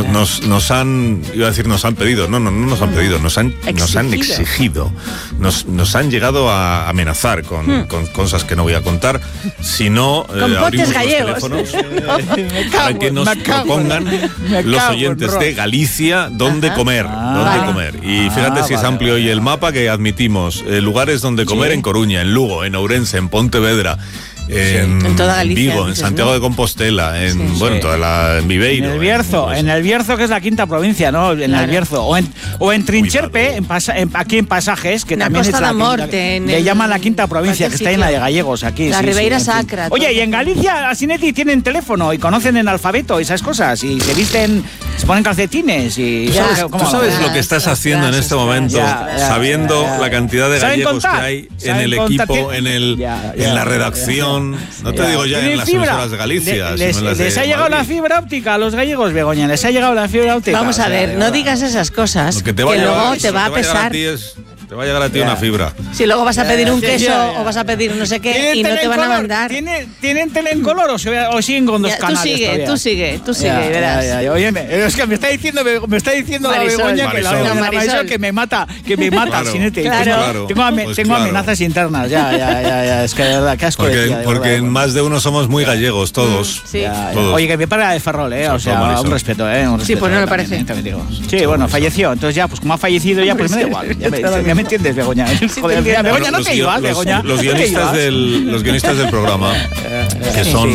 nos han pedido, no nos han pedido, nos han exigido, nos han llegado a amenazar con cosas que no voy a contar, si no abrimos los teléfonos para que nos propongan los oyentes de Galicia dónde comer. Y fíjate si es amplio hoy el mapa, que admitimos lugares donde comer en Coruña, en Lugo, en Ourense, en Pontevedra, en toda Galicia, Vigo, en Santiago de Compostela, en Viveiro. En el Bierzo, que es la quinta provincia, ¿no? En el Bierzo. O en Trincherpe, aquí en Pasajes, que también es la Morte, le llaman la quinta provincia, que está en la de gallegos aquí. La Ribeira Sacra. Oye, y en Galicia, Asinetti, tienen teléfono y conocen el alfabeto y esas cosas, y se visten, se ponen calcetines y... ¿Tú sabes lo que estás haciendo en este momento, sabiendo la cantidad de gallegos que hay en el equipo, en la redacción? No te digo ya en las emisoras de Galicia. Les ha llegado la fibra óptica a los gallegos, Begoña. Les ha llegado la fibra óptica. Vamos a ver, no digas esas cosas, que luego te va a pesar. Te va a llegar a ti una fibra. Si luego vas a pedir un queso o vas a pedir no sé qué y no te van a mandar. ¿Tienen tele en color o siguen con dos canales? Tú sigue, verás. Óyeme, es que me está diciendo la Begoña que la Marisol que me mata, Sinete. Claro. Tengo amenazas internas, ya, es que de verdad, qué asco. Porque en más de uno somos muy gallegos, todos. Sí. Oye, que me para de Ferrol, o sea, un respeto, Sí, pues no me parece. Sí, bueno, falleció, entonces ya, pues como ha fallecido ya, pues me da igual. Ya me entiendes, Begoña. Joder, Begoña, no te ibas, Begoña. Los guionistas del programa, que son...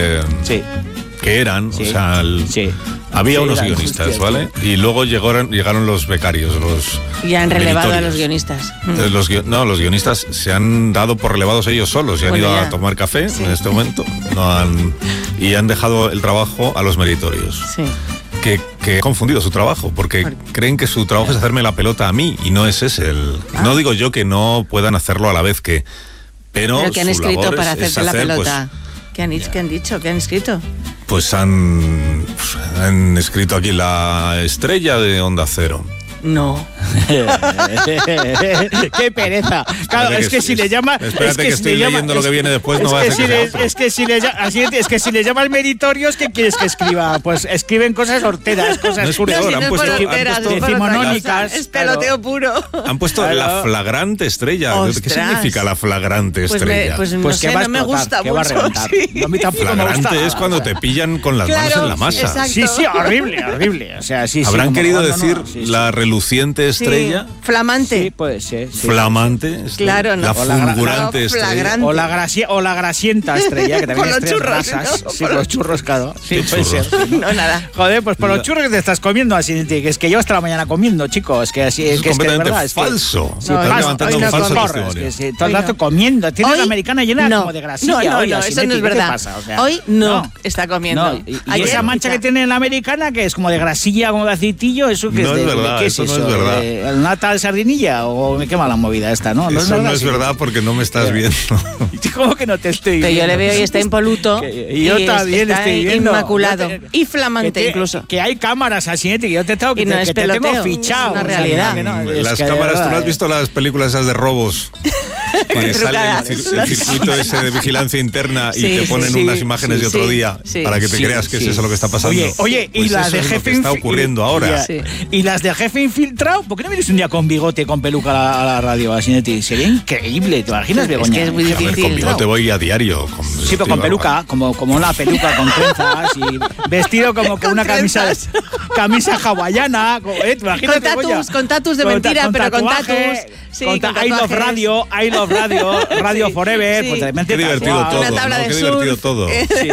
que eran, o sea... Había unos guionistas, ¿vale? Y luego llegaron los becarios, y han relevado a los guionistas. Los guionistas se han dado por relevados ellos solos y han ido a tomar café en este momento. Y han dejado el trabajo a los meritorios. Sí. Que he confundido su trabajo, porque creen que su trabajo es hacerme la pelota a mí, y no es ese no digo yo que no puedan hacerlo a la vez que... Pero que han escrito para hacerse la pelota. ¿Qué han dicho? ¿Qué han escrito? Pues han escrito aquí La Estrella de Onda Cero. No. Qué pereza. Claro, es que si le llama... Espérate que estoy leyendo lo que viene después, no va a ser Es que si le llamas meritorios, ¿qué quieres que escriba? Pues escriben cosas horteras, cosas decimonónicas. Es peloteo puro. Han puesto La Flagrante Estrella. ¿Qué significa La Flagrante Estrella? Pues no sé, no me gusta mucho. A mí tampoco me gusta. Flagrante es cuando te pillan con las manos en la masa. Exacto. Sí, horrible. O sea, ¿Habrán querido decir la reluciente estrella? Flamante. Sí, puede ser. Sí. Flamante. Claro, no. La fulgurante estrella. O la grasienta estrella, que también con es los churros, grasas. ¿no? Sí, con los churros, claro. Sí, puede ser. No, nada. Joder, pues por los churros que te estás comiendo, así que es que yo hasta la mañana comiendo, chico. Es que así es completamente verdad, falso. Sí, estás levantando un falso testimonio. Todo el rato comiendo. Tienes la americana llena como de grasilla. No, eso no es verdad. Hoy no está comiendo. Y esa mancha que tiene en la americana, que es como de grasilla, como de aceitillo, eso que es de verdad. ¿Qué es eso? No es verdad. ¿Una tal sardinilla o qué mala movida esta, no? Eso no es verdad porque no me estás viendo. ¿Cómo que no te estoy viendo? Pero yo le veo y está impoluto. Y yo también estoy viendo. Inmaculado. Y flamante incluso. Que hay cámaras así, que yo te tengo que te tengo fichado. Es una realidad. Las cámaras, ¿tú no has visto las películas esas de robos? Que sale el circuito ese de vigilancia interna y te ponen unas imágenes de otro día para que te creas que es eso lo que está pasando. Oye, pues y las de jefe está ocurriendo ahora. Y las de jefe infiltrado, ¿por qué no vienes un día con bigote, con peluca a la radio, Asinetti? Sería increíble, ¿te imaginas, Begoña? Es que es muy difícil. Con bigote voy a diario. Sí, pero con peluca, como una peluca con trenzas y vestido como con una camisa hawaiana. Con tatus de mentira, pero con tatus. Sí, I Love Radio, Radio Forever. Pues qué divertido todo. Una tabla de surf.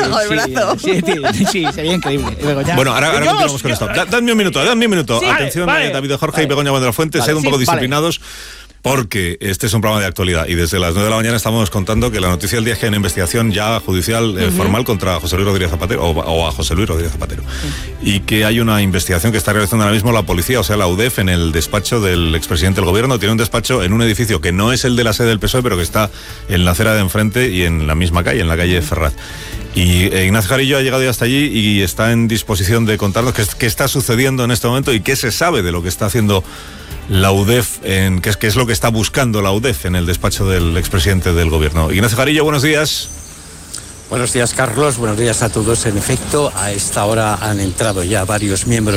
Sí, sería increíble. Bueno, ahora continuamos con esto. Dadme un minuto. Atención, David Jorge y Begoña Buenfuente, sed un poco disciplinados. Porque este es un programa de actualidad y desde las 9 de la mañana estamos contando que la noticia del día es que hay una investigación ya judicial formal contra José Luis Rodríguez Zapatero o a José Luis Rodríguez Zapatero y que hay una investigación que está realizando ahora mismo la policía, o sea la UDEF, en el despacho del expresidente del gobierno. Tiene un despacho en un edificio que no es el de la sede del PSOE, pero que está en la acera de enfrente y en la misma calle, en la calle Ferraz. Y Ignacio Jarillo ha llegado ya hasta allí y está en disposición de contarnos qué está sucediendo en este momento y qué se sabe de lo que está haciendo la UDEF, qué es lo que está buscando la UDEF en el despacho del expresidente del gobierno. Ignacio Jarillo, buenos días. Buenos días, Carlos. Buenos días a todos. En efecto, a esta hora han entrado ya varios miembros